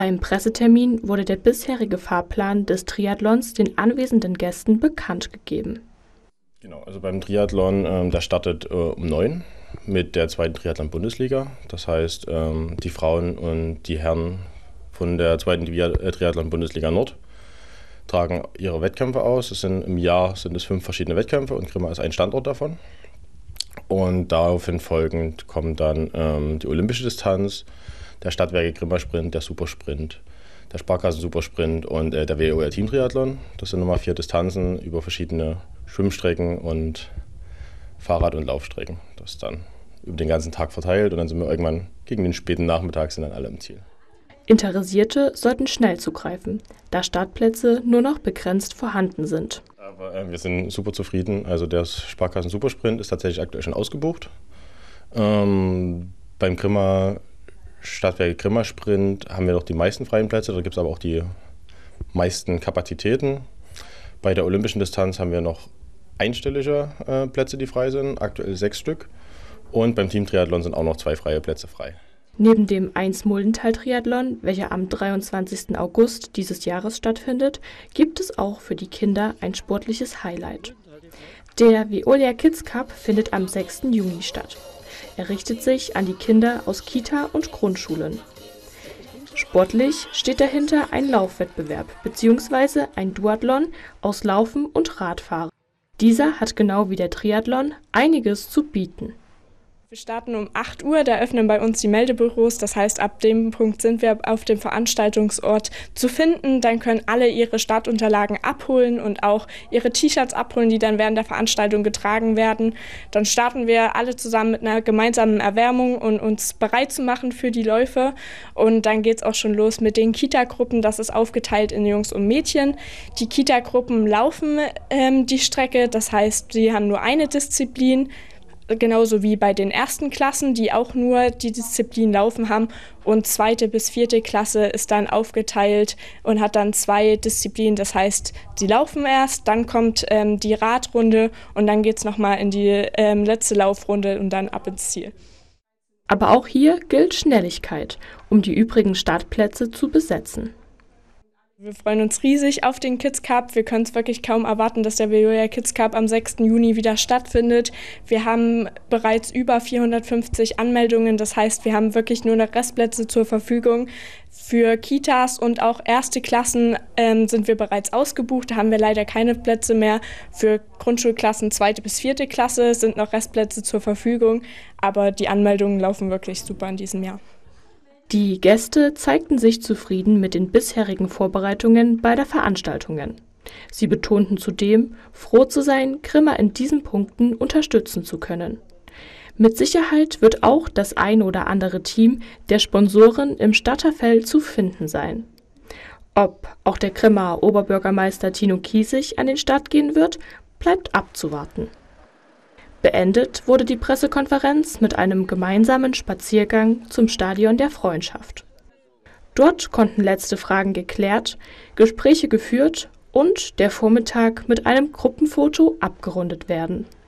Beim Pressetermin wurde der bisherige Fahrplan des Triathlons den anwesenden Gästen bekannt gegeben. Genau, also beim Triathlon, der startet um 9 mit der zweiten Triathlon-Bundesliga. Das heißt, die Frauen und die Herren von der zweiten Triathlon-Bundesliga Nord tragen ihre Wettkämpfe aus. Im Jahr sind es 5 verschiedene Wettkämpfe und Grimma ist ein Standort davon. Und daraufhin folgend kommen dann die olympische Distanz, der Stadtwerke Grimma Sprint, der Supersprint, der Sparkassen Supersprint und der WOR Teamtriathlon. Das sind nochmal 4 Distanzen über verschiedene Schwimmstrecken und Fahrrad- und Laufstrecken. Das ist dann über den ganzen Tag verteilt und dann sind wir irgendwann gegen den späten Nachmittag sind dann alle im Ziel. Interessierte sollten schnell zugreifen, da Startplätze nur noch begrenzt vorhanden sind. Aber wir sind super zufrieden. Also der Sparkassen Supersprint ist tatsächlich aktuell schon ausgebucht. Beim Stadtwerke Grimma Sprint haben wir noch die meisten freien Plätze, da gibt es aber auch die meisten Kapazitäten. Bei der olympischen Distanz haben wir noch einstellige Plätze, die frei sind, aktuell 6 Stück. Und beim Teamtriathlon sind auch noch 2 freie Plätze frei. Neben dem 1 Muldental-Triathlon, welcher am 23. August dieses Jahres stattfindet, gibt es auch für die Kinder ein sportliches Highlight. Der Veolia Kids Cup findet am 6. Juni statt. Er richtet sich an die Kinder aus Kita und Grundschulen. Sportlich steht dahinter ein Laufwettbewerb bzw. ein Duathlon aus Laufen und Radfahren. Dieser hat genau wie der Triathlon einiges zu bieten. Wir starten um 8 Uhr, da öffnen bei uns die Meldebüros, das heißt, ab dem Punkt sind wir auf dem Veranstaltungsort zu finden. Dann können alle ihre Startunterlagen abholen und auch ihre T-Shirts abholen, die dann während der Veranstaltung getragen werden. Dann starten wir alle zusammen mit einer gemeinsamen Erwärmung und uns bereit zu machen für die Läufe. Und dann geht es auch schon los mit den Kita-Gruppen, das ist aufgeteilt in Jungs und Mädchen. Die Kita-Gruppen laufen die Strecke, das heißt, sie haben nur eine Disziplin. Genauso wie bei den ersten Klassen, die auch nur die Disziplin Laufen haben. Und 2. bis 4. Klasse ist dann aufgeteilt und hat dann 2 Disziplinen. Das heißt, sie laufen erst, dann kommt die Radrunde und dann geht es nochmal in die letzte Laufrunde und dann ab ins Ziel. Aber auch hier gilt Schnelligkeit, um die übrigen Startplätze zu besetzen. Wir freuen uns riesig auf den Kids Cup. Wir können es wirklich kaum erwarten, dass der Veolia Kids Cup am 6. Juni wieder stattfindet. Wir haben bereits über 450 Anmeldungen. Das heißt, wir haben wirklich nur noch Restplätze zur Verfügung. Für Kitas und auch erste Klassen sind wir bereits ausgebucht. Da haben wir leider keine Plätze mehr. Für Grundschulklassen 2. bis 4. Klasse sind noch Restplätze zur Verfügung. Aber die Anmeldungen laufen wirklich super in diesem Jahr. Die Gäste zeigten sich zufrieden mit den bisherigen Vorbereitungen bei der Veranstaltungen. Sie betonten zudem, froh zu sein, Grimma in diesen Punkten unterstützen zu können. Mit Sicherheit wird auch das ein oder andere Team der Sponsoren im Starterfeld zu finden sein. Ob auch der Grimmaer Oberbürgermeister Tino Kiesig an den Start gehen wird, bleibt abzuwarten. Beendet wurde die Pressekonferenz mit einem gemeinsamen Spaziergang zum Stadion der Freundschaft. Dort konnten letzte Fragen geklärt, Gespräche geführt und der Vormittag mit einem Gruppenfoto abgerundet werden.